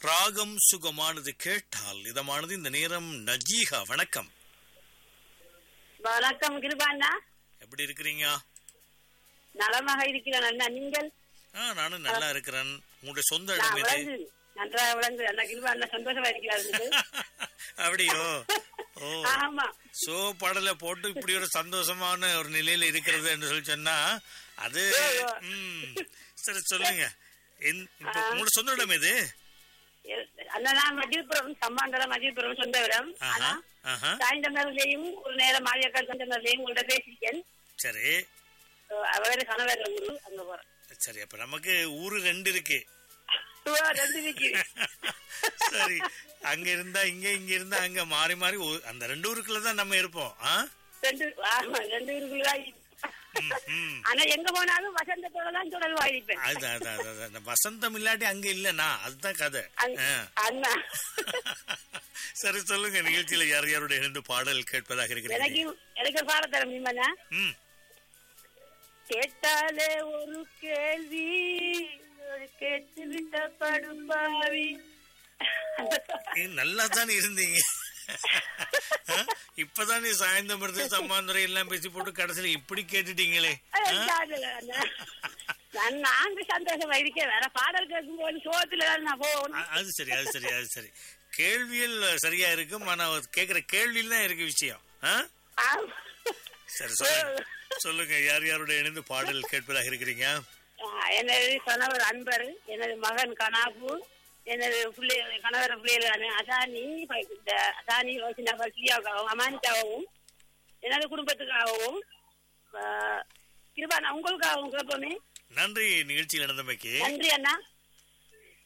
ராகம் சுகமானது கேட்டால் இதமானது. இந்த நேரம் நஜீகா, வணக்கம். வணக்கம் கிருபாண்ணா, எப்படி இருக்கிறீங்க? நலமாக இருக்கிறேன் அண்ணா. நீங்கள்? நானும் நல்லா இருக்கிறேன். உங்களுடைய சொந்த இடம் இது? நன்றாக விளங்கு அண்ணா. கிருபாண்ணா சந்தோஷமா இருக்கிறாரு. அப்படியோ? ஓ, ஆமா. சோ பாடல போட்டு இப்படி ஒரு சந்தோஷமான ஒரு நிலையில இருக்கிறது என்று சொல்லி சொன்னா அது சரி, சொல்லுங்க. உங்களோட சொந்த இடம் எது? அண்ணா மதியபுரம், சம்மாந்தரம் மதியபுரம் சொந்த இடம். சாய்ந்தமர்லையும் ஒரு நேரம் மாரியக்கால் சொந்தமர்லையும் உங்கள்ட்ட பேசியிருக்கேன். சரி, அவரு கணவர் ஊரு, அங்க போறேன். சரி, அப்ப நமக்கு ஊரு 2 இருக்கு. 2 இருக்கு. சரி, அங்க இருந்தா இங்க, இங்க இருந்தா அங்க, மாறி மாறி அந்த 2 ஊருக்குள்ளதான் நம்ம இருப்போம். 2 ஊருக்குள்ளதான். ஆனா எங்க போனாலும் வசந்தத்தோட தான் தொடர்பு ஆயிருப்பேன். அது வசந்தம் இல்லாட்டி அங்க இல்லனா, அதுதான் கதை. சரி, சொல்லுங்க. நிகழ்ச்சியில யார் யாருடைய 2 பாடல் கேட்பதாக இருக்கிறீங்க? எனக்கு பாட தர முடியுமா? கேட்டாலே ஒரு கேள்வி, ஒரு கேட்டு விட்ட படுப்பாவி. நல்லா தானே இருந்தீங்க. இப்பதான் நீ சாயந்தரம் சம்மாந்துரை எல்லாம் பேசி போட்டு கடைசியில இப்படி கேட்டுட்டீங்களே. நாங்க சந்தோஷமா இருக்கேன். வேற பாடல் கேட்கும் போது சோத்துல நான் போகணும். அது சரி, அது சரி, அது சரி. கேள்வியில் சரியா இருக்கும், ஆனா கேக்குற கேள்வியில் தான் இருக்கு விஷயம். சரி, சொல்லுங்க. யார் யாருடைய இணைந்து பாடல் கேட்பதாக இருக்கிறீங்க? எனது கணவர் அன்பர், எனது மகன் கனாபு, எனது கணவர பிள்ளைகளான அசானி, அசானி ரோசினா பசியாவுக்காகவும், அமானிக்காகவும், எனது குடும்பத்துக்காகவும், கிருபாண்ணா உங்களுக்காகவும் கேட்போமே. நன்றி நிகழ்ச்சியில் நடந்தமைக்கு. நன்றி அண்ணா.